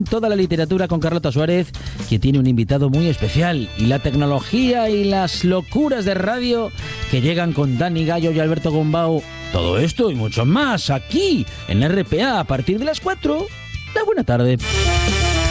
Toda la literatura con Carlota Suárez, que tiene un invitado muy especial, y la tecnología y las locuras de radio que llegan con Dani Gallo y Alberto Gombau. Todo esto y mucho más aquí en RPA a partir de las 4. La buena tarde.